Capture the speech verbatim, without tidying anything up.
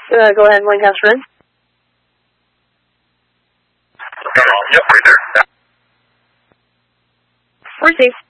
Uh, go ahead, Lancaster in. Yep, right there. Receive.